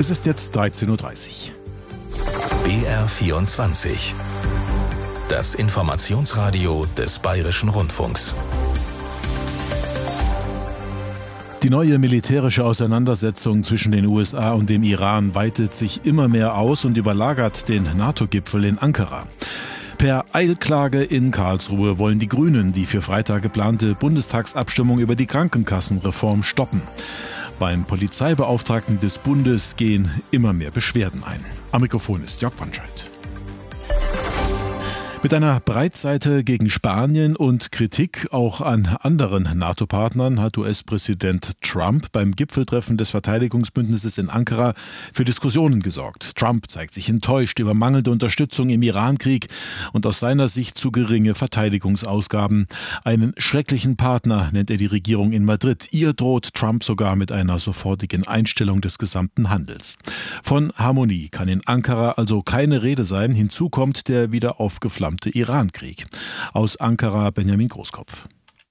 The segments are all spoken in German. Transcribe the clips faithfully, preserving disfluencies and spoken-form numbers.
Es ist jetzt dreizehn Uhr dreißig. B R vierundzwanzig. Das Informationsradio des Bayerischen Rundfunks. Die neue militärische Auseinandersetzung zwischen den U S A und dem Iran weitet sich immer mehr aus und überlagert den NATO-Gipfel in Ankara. Per Eilklage in Karlsruhe wollen die Grünen die für Freitag geplante Bundestagsabstimmung über die Krankenkassenreform stoppen. Beim Polizeibeauftragten des Bundes gehen immer mehr Beschwerden ein. Am Mikrofon ist Jörg Brandscheid. Mit einer Breitseite gegen Spanien und Kritik auch an anderen NATO-Partnern hat U S-Präsident Trump beim Gipfeltreffen des Verteidigungsbündnisses in Ankara für Diskussionen gesorgt. Trump zeigt sich enttäuscht über mangelnde Unterstützung im Iran-Krieg und aus seiner Sicht zu geringe Verteidigungsausgaben. Einen schrecklichen Partner nennt er die Regierung in Madrid. Ihr droht Trump sogar mit einer sofortigen Einstellung des gesamten Handels. Von Harmonie kann in Ankara also keine Rede sein. Hinzu kommt der wieder aufgeflammte Iran-Krieg. Aus Ankara Benjamin Großkopf.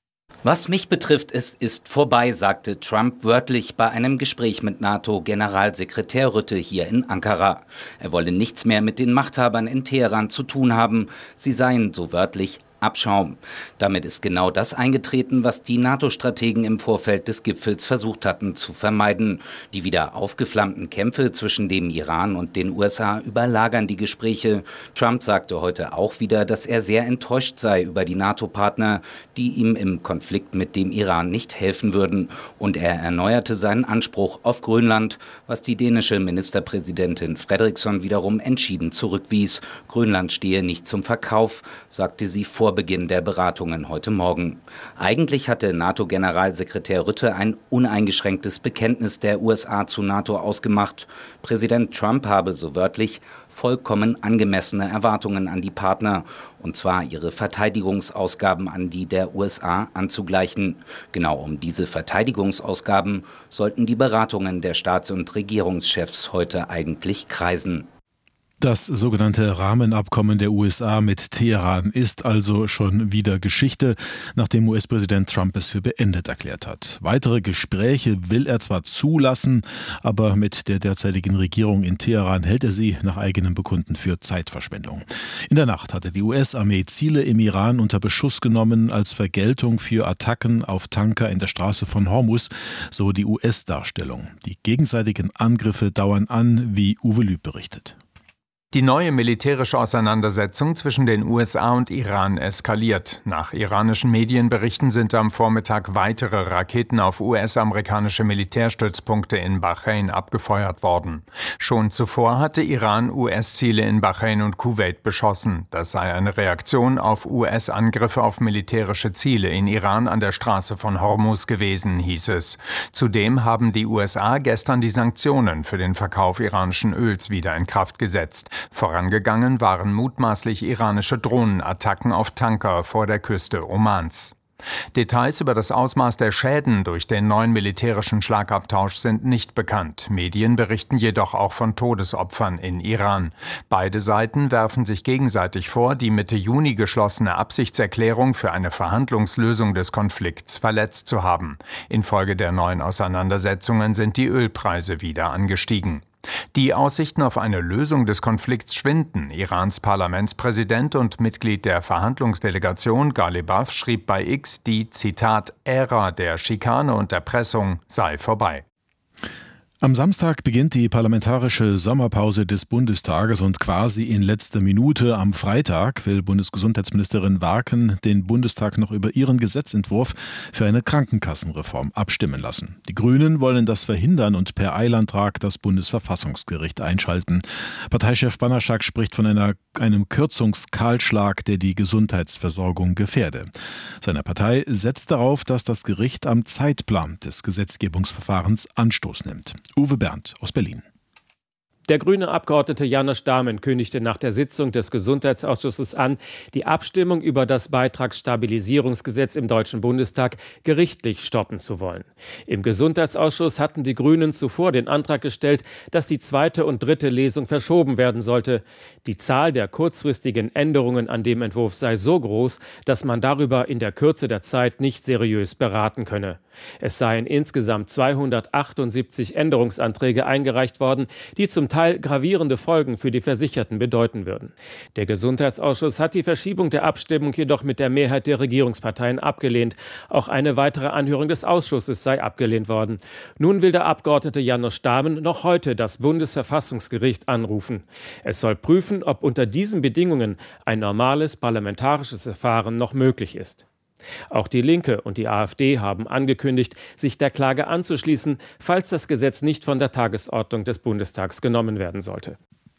Was mich betrifft, es ist vorbei, sagte Trump wörtlich bei einem Gespräch mit NATO-Generalsekretär Rutte hier in Ankara. Er wolle nichts mehr mit den Machthabern in Teheran zu tun haben. Sie seien, so wörtlich, Abschaum. Damit ist genau das eingetreten, was die NATO-Strategen im Vorfeld des Gipfels versucht hatten zu vermeiden. Die wieder aufgeflammten Kämpfe zwischen dem Iran und den U S A überlagern die Gespräche. Trump sagte heute auch wieder, dass er sehr enttäuscht sei über die NATO-Partner, die ihm im Konflikt mit dem Iran nicht helfen würden. Und er erneuerte seinen Anspruch auf Grönland, was die dänische Ministerpräsidentin Frederiksen wiederum entschieden zurückwies. Grönland stehe nicht zum Verkauf, sagte sie vor Beginn der Beratungen heute Morgen. Eigentlich hatte NATO-Generalsekretär Rutte ein uneingeschränktes Bekenntnis der U S A zu NATO ausgemacht. Präsident Trump habe so wörtlich vollkommen angemessene Erwartungen an die Partner, und zwar ihre Verteidigungsausgaben an die der U S A anzugleichen. Genau um diese Verteidigungsausgaben sollten die Beratungen der Staats- und Regierungschefs heute eigentlich kreisen. Das sogenannte Rahmenabkommen der U S A mit Teheran ist also schon wieder Geschichte, nachdem U S-Präsident Trump es für beendet erklärt hat. Weitere Gespräche will er zwar zulassen, aber mit der derzeitigen Regierung in Teheran hält er sie nach eigenem Bekunden für Zeitverschwendung. In der Nacht hatte die U S-Armee Ziele im Iran unter Beschuss genommen als Vergeltung für Attacken auf Tanker in der Straße von Hormuz, so die U S-Darstellung. Die gegenseitigen Angriffe dauern an, wie Uwe Lüb berichtet. Die neue militärische Auseinandersetzung zwischen den U S A und Iran eskaliert. Nach iranischen Medienberichten sind am Vormittag weitere Raketen auf U S-amerikanische Militärstützpunkte in Bahrain abgefeuert worden. Schon zuvor hatte Iran U S-Ziele in Bahrain und Kuwait beschossen. Das sei eine Reaktion auf U S-Angriffe auf militärische Ziele in Iran an der Straße von Hormuz gewesen, hieß es. Zudem haben die U S A gestern die Sanktionen für den Verkauf iranischen Öls wieder in Kraft gesetzt. Vorangegangen waren mutmaßlich iranische Drohnenattacken auf Tanker vor der Küste Omans. Details über das Ausmaß der Schäden durch den neuen militärischen Schlagabtausch sind nicht bekannt. Medien berichten jedoch auch von Todesopfern in Iran. Beide Seiten werfen sich gegenseitig vor, die Mitte Juni geschlossene Absichtserklärung für eine Verhandlungslösung des Konflikts verletzt zu haben. Infolge der neuen Auseinandersetzungen sind die Ölpreise wieder angestiegen. Die Aussichten auf eine Lösung des Konflikts schwinden. Irans Parlamentspräsident und Mitglied der Verhandlungsdelegation Ghalibaf schrieb bei X, die, Zitat, Ära der Schikane und Erpressung sei vorbei. Am Samstag beginnt die parlamentarische Sommerpause des Bundestages und quasi in letzter Minute am Freitag will Bundesgesundheitsministerin Warken den Bundestag noch über ihren Gesetzentwurf für eine Krankenkassenreform abstimmen lassen. Die Grünen wollen das verhindern und per Eilantrag das Bundesverfassungsgericht einschalten. Parteichef Banaschak spricht von einer, einem Kürzungskahlschlag, der die Gesundheitsversorgung gefährde. Seine Partei setzt darauf, dass das Gericht am Zeitplan des Gesetzgebungsverfahrens Anstoß nimmt. Uwe Berndt aus Berlin. Der grüne Abgeordnete János Dámen kündigte nach der Sitzung des Gesundheitsausschusses an, die Abstimmung über das Beitragsstabilisierungsgesetz im Deutschen Bundestag gerichtlich stoppen zu wollen. Im Gesundheitsausschuss hatten die Grünen zuvor den Antrag gestellt, dass die zweite und dritte Lesung verschoben werden sollte. Die Zahl der kurzfristigen Änderungen an dem Entwurf sei so groß, dass man darüber in der Kürze der Zeit nicht seriös beraten könne. Es seien insgesamt zweihundertachtundsiebzig Änderungsanträge eingereicht worden, die zum Teil gravierende Folgen für die Versicherten bedeuten würden. Der Gesundheitsausschuss hat die Verschiebung der Abstimmung jedoch mit der Mehrheit der Regierungsparteien abgelehnt. Auch eine weitere Anhörung des Ausschusses sei abgelehnt worden. Nun will der Abgeordnete János Dámen noch heute das Bundesverfassungsgericht anrufen. Es soll prüfen, ob unter diesen Bedingungen ein normales parlamentarisches Verfahren noch möglich ist. Auch die Linke und die AfD haben angekündigt, sich der Klage anzuschließen, falls das Gesetz nicht von der Tagesordnung des Bundestags genommen werden sollte.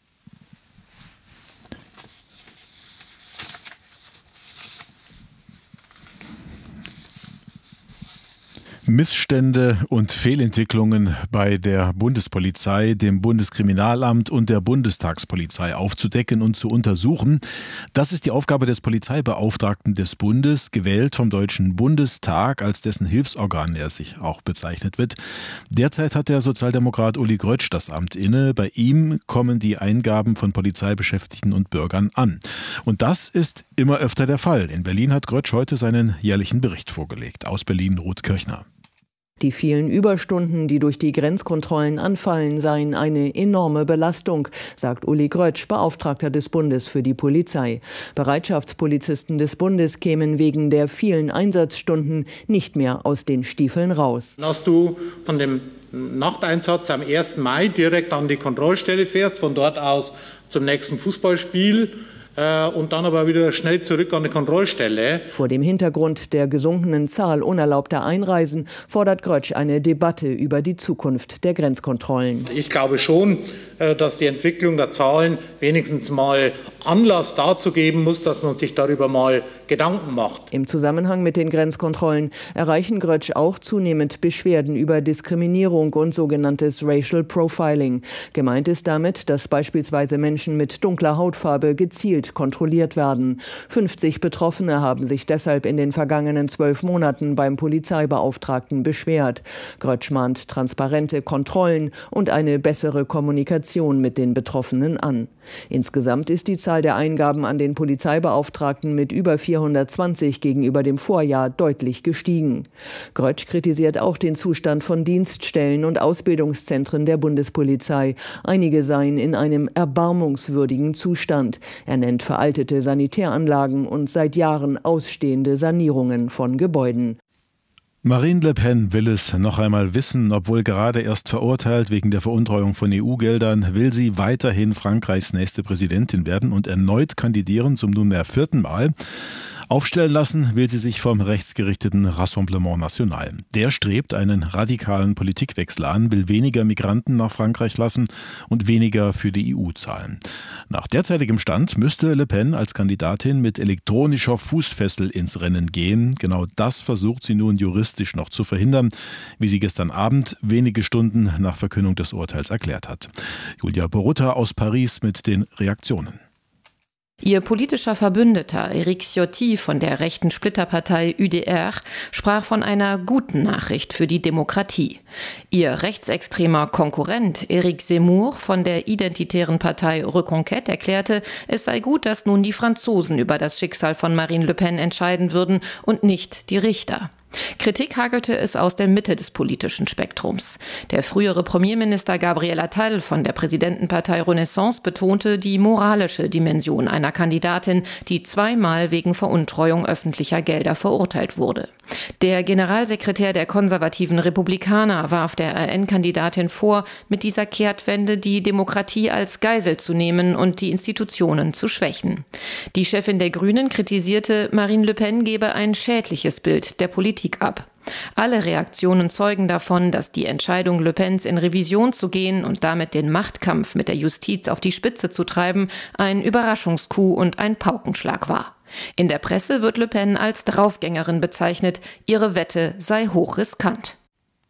Missstände und Fehlentwicklungen bei der Bundespolizei, dem Bundeskriminalamt und der Bundestagspolizei aufzudecken und zu untersuchen. Das ist die Aufgabe des Polizeibeauftragten des Bundes, gewählt vom Deutschen Bundestag, als dessen Hilfsorgan er sich auch bezeichnet wird. Derzeit hat der Sozialdemokrat Uli Grötsch das Amt inne. Bei ihm kommen die Eingaben von Polizeibeschäftigten und Bürgern an. Und das ist immer öfter der Fall. In Berlin hat Grötsch heute seinen jährlichen Bericht vorgelegt. Aus Berlin Ruth Kirchner. Die vielen Überstunden, die durch die Grenzkontrollen anfallen, seien eine enorme Belastung, sagt Uli Grötsch, Beauftragter des Bundes für die Polizei. Bereitschaftspolizisten des Bundes kämen wegen der vielen Einsatzstunden nicht mehr aus den Stiefeln raus. Dass du von dem Nachteinsatz am ersten Mai direkt an die Kontrollstelle fährst, von dort aus zum nächsten Fußballspiel, und dann aber wieder schnell zurück an die Kontrollstelle. Vor dem Hintergrund der gesunkenen Zahl unerlaubter Einreisen fordert Grötsch eine Debatte über die Zukunft der Grenzkontrollen. Ich glaube schon, dass die Entwicklung der Zahlen wenigstens mal Anlass dazu geben muss, dass man sich darüber mal Gedanken macht. Im Zusammenhang mit den Grenzkontrollen erreichen Grötsch auch zunehmend Beschwerden über Diskriminierung und sogenanntes Racial Profiling. Gemeint ist damit, dass beispielsweise Menschen mit dunkler Hautfarbe gezielt kontrolliert werden. fünfzig Betroffene haben sich deshalb in den vergangenen zwölf Monaten beim Polizeibeauftragten beschwert. Grötsch mahnt transparente Kontrollen und eine bessere Kommunikation mit den Betroffenen an. Insgesamt ist die Zahl der Eingaben an den Polizeibeauftragten mit über vierhundertzwanzig gegenüber dem Vorjahr deutlich gestiegen. Grötsch kritisiert auch den Zustand von Dienststellen und Ausbildungszentren der Bundespolizei. Einige seien in einem erbarmungswürdigen Zustand. Er nennt veraltete Sanitäranlagen und seit Jahren ausstehende Sanierungen von Gebäuden. Marine Le Pen will es noch einmal wissen. Obwohl gerade erst verurteilt wegen der Veruntreuung von E U-Geldern, will sie weiterhin Frankreichs nächste Präsidentin werden und erneut kandidieren zum nunmehr vierten Mal. Aufstellen lassen will sie sich vom rechtsgerichteten Rassemblement National. Der strebt einen radikalen Politikwechsel an, will weniger Migranten nach Frankreich lassen und weniger für die E U zahlen. Nach derzeitigem Stand müsste Le Pen als Kandidatin mit elektronischer Fußfessel ins Rennen gehen. Genau das versucht sie nun juristisch noch zu verhindern, wie sie gestern Abend wenige Stunden nach Verkündung des Urteils erklärt hat. Julia Borutta aus Paris mit den Reaktionen. Ihr politischer Verbündeter Éric Ciotti von der rechten Splitterpartei U D R sprach von einer guten Nachricht für die Demokratie. Ihr rechtsextremer Konkurrent Éric Zemmour von der identitären Partei Reconquête erklärte, es sei gut, dass nun die Franzosen über das Schicksal von Marine Le Pen entscheiden würden und nicht die Richter. Kritik hagelte es aus der Mitte des politischen Spektrums. Der frühere Premierminister Gabriel Attal von der Präsidentenpartei Renaissance betonte die moralische Dimension einer Kandidatin, die zweimal wegen Veruntreuung öffentlicher Gelder verurteilt wurde. Der Generalsekretär der konservativen Republikaner warf der R N-Kandidatin vor, mit dieser Kehrtwende die Demokratie als Geisel zu nehmen und die Institutionen zu schwächen. Die Chefin der Grünen kritisierte, Marine Le Pen gebe ein schädliches Bild der Politik ab. Alle Reaktionen zeugen davon, dass die Entscheidung Le Pens in Revision zu gehen und damit den Machtkampf mit der Justiz auf die Spitze zu treiben, ein Überraschungscoup und ein Paukenschlag war. In der Presse wird Le Pen als Draufgängerin bezeichnet, ihre Wette sei hochriskant.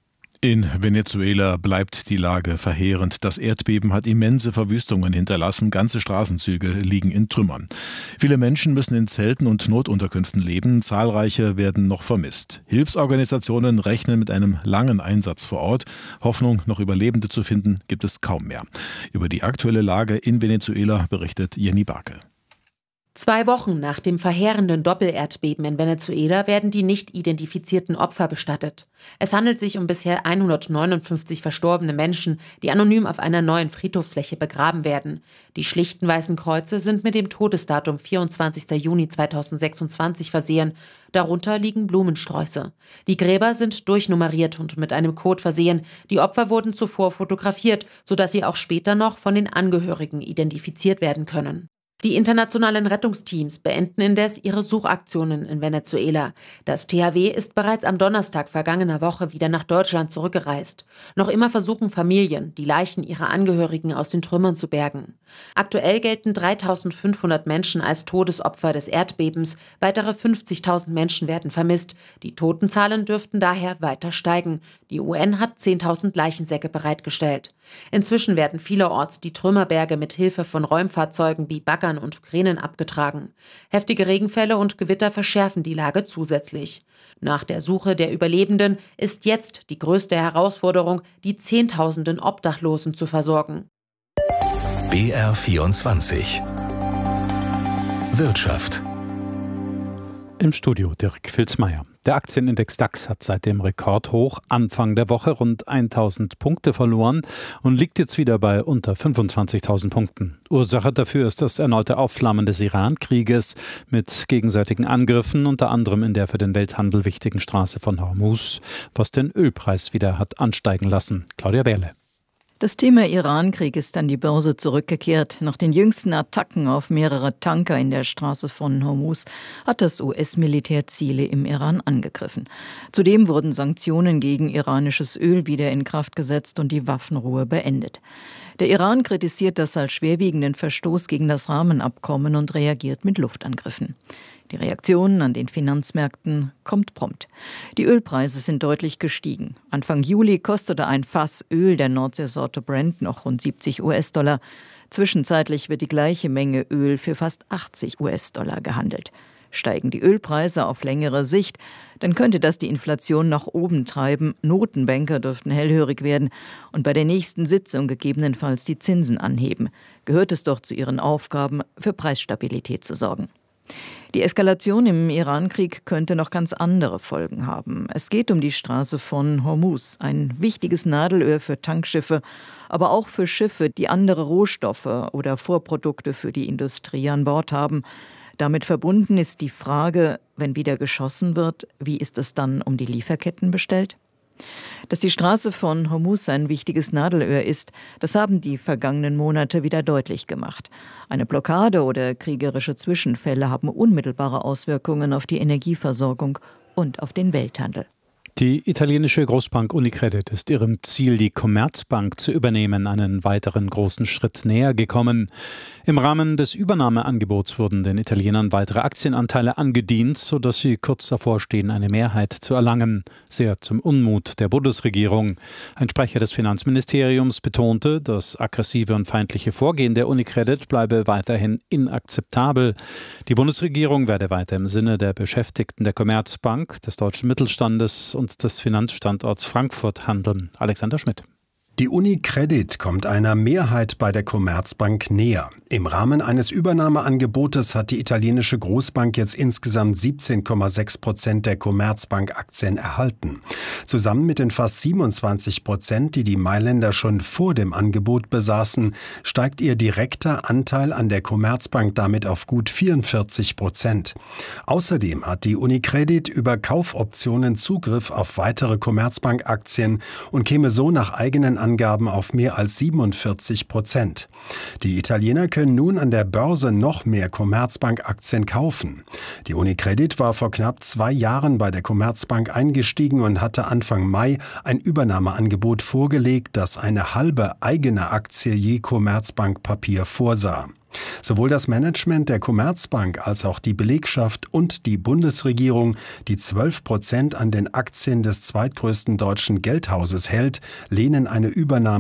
In Venezuela bleibt die Lage verheerend. Das Erdbeben hat immense Verwüstungen hinterlassen. Ganze Straßenzüge liegen in Trümmern. Viele Menschen müssen in Zelten und Notunterkünften leben. Zahlreiche werden noch vermisst. Hilfsorganisationen rechnen mit einem langen Einsatz vor Ort. Hoffnung, noch Überlebende zu finden, gibt es kaum mehr. Über die aktuelle Lage in Venezuela berichtet Jenny Barke. Zwei Wochen nach dem verheerenden Doppelerdbeben in Venezuela werden die nicht identifizierten Opfer bestattet. Es handelt sich um bisher hundertneunundfünfzig verstorbene Menschen, die anonym auf einer neuen Friedhofsfläche begraben werden. Die schlichten weißen Kreuze sind mit dem Todesdatum vierundzwanzigster Juni zweitausendsechsundzwanzig versehen. Darunter liegen Blumensträuße. Die Gräber sind durchnummeriert und mit einem Code versehen. Die Opfer wurden zuvor fotografiert, sodass sie auch später noch von den Angehörigen identifiziert werden können. Die internationalen Rettungsteams beenden indes ihre Suchaktionen in Venezuela. Das T H W ist bereits am Donnerstag vergangener Woche wieder nach Deutschland zurückgereist. Noch immer versuchen Familien, die Leichen ihrer Angehörigen aus den Trümmern zu bergen. Aktuell gelten dreitausendfünfhundert Menschen als Todesopfer des Erdbebens. Weitere fünfzigtausend Menschen werden vermisst. Die Totenzahlen dürften daher weiter steigen. Die U N hat zehntausend Leichensäcke bereitgestellt. Inzwischen werden vielerorts die Trümmerberge mit Hilfe von Räumfahrzeugen wie Baggern und Kränen abgetragen. Heftige Regenfälle und Gewitter verschärfen die Lage zusätzlich. Nach der Suche der Überlebenden ist jetzt die größte Herausforderung, die Zehntausenden Obdachlosen zu versorgen. B R vierundzwanzig Wirtschaft. Im Studio Dirk Filzmeier. Der Aktienindex DAX hat seit dem Rekordhoch Anfang der Woche rund tausend Punkte verloren und liegt jetzt wieder bei unter fünfundzwanzigtausend Punkten. Ursache dafür ist das erneute Aufflammen des Iran-Krieges mit gegenseitigen Angriffen, unter anderem in der für den Welthandel wichtigen Straße von Hormuz, was den Ölpreis wieder hat ansteigen lassen. Claudia Wehrle. Das Thema Iran-Krieg ist an die Börse zurückgekehrt. Nach den jüngsten Attacken auf mehrere Tanker in der Straße von Hormuz hat das U S-Militär Ziele im Iran angegriffen. Zudem wurden Sanktionen gegen iranisches Öl wieder in Kraft gesetzt und die Waffenruhe beendet. Der Iran kritisiert das als schwerwiegenden Verstoß gegen das Rahmenabkommen und reagiert mit Luftangriffen. Die Reaktion an den Finanzmärkten kommt prompt. Die Ölpreise sind deutlich gestiegen. Anfang Juli kostete ein Fass Öl der Nordseesorte Brent noch rund siebzig US-Dollar. Zwischenzeitlich wird die gleiche Menge Öl für fast achtzig US-Dollar gehandelt. Steigen die Ölpreise auf längere Sicht, dann könnte das die Inflation nach oben treiben. Notenbanker dürften hellhörig werden und bei der nächsten Sitzung gegebenenfalls die Zinsen anheben. Gehört es doch zu ihren Aufgaben, für Preisstabilität zu sorgen. Die Eskalation im Iran-Krieg könnte noch ganz andere Folgen haben. Es geht um die Straße von Hormuz, ein wichtiges Nadelöhr für Tankschiffe, aber auch für Schiffe, die andere Rohstoffe oder Vorprodukte für die Industrie an Bord haben. Damit verbunden ist die Frage, wenn wieder geschossen wird, wie ist es dann um die Lieferketten bestellt? Dass die Straße von Hormuz ein wichtiges Nadelöhr ist, das haben die vergangenen Monate wieder deutlich gemacht. Eine Blockade oder kriegerische Zwischenfälle haben unmittelbare Auswirkungen auf die Energieversorgung und auf den Welthandel. Die italienische Großbank Unicredit ist ihrem Ziel, die Commerzbank zu übernehmen, einen weiteren großen Schritt näher gekommen. Im Rahmen des Übernahmeangebots wurden den Italienern weitere Aktienanteile angedient, sodass sie kurz davor stehen, eine Mehrheit zu erlangen. Sehr zum Unmut der Bundesregierung. Ein Sprecher des Finanzministeriums betonte, das aggressive und feindliche Vorgehen der Unicredit bleibe weiterhin inakzeptabel. Die Bundesregierung werde weiter im Sinne der Beschäftigten der Commerzbank, des deutschen Mittelstandes und des Finanzstandorts Frankfurt handeln. Alexander Schmidt. Die Unicredit kommt einer Mehrheit bei der Commerzbank näher. Im Rahmen eines Übernahmeangebotes hat die italienische Großbank jetzt insgesamt siebzehn Komma sechs Prozent der Commerzbank-Aktien erhalten. Zusammen mit den fast siebenundzwanzig Prozent, die die Mailänder schon vor dem Angebot besaßen, steigt ihr direkter Anteil an der Commerzbank damit auf gut vierundvierzig Prozent. Außerdem hat die Unicredit über Kaufoptionen Zugriff auf weitere Commerzbank-Aktien und käme so nach eigenen Angaben auf mehr als siebenundvierzig Prozent. Die Italiener können nun an der Börse noch mehr Commerzbank-Aktien kaufen. Die Unicredit war vor knapp zwei Jahren bei der Commerzbank eingestiegen und hatte Anfang Mai ein Übernahmeangebot vorgelegt, das eine halbe eigene Aktie je Commerzbank-Papier vorsah. Sowohl das Management der Commerzbank als auch die Belegschaft und die Bundesregierung, die zwölf Prozent an den Aktien des zweitgrößten deutschen Geldhauses hält, lehnen eine Übernahme